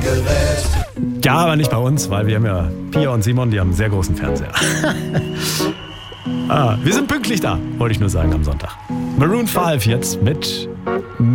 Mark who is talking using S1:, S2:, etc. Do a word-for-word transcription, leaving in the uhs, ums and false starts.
S1: Hörgerät.
S2: Ja, aber nicht bei uns, weil wir haben ja Pia und Simon, die haben einen sehr großen Fernseher. ah, wir sind pünktlich da, wollte ich nur sagen, am Sonntag. Maroon fünf jetzt mit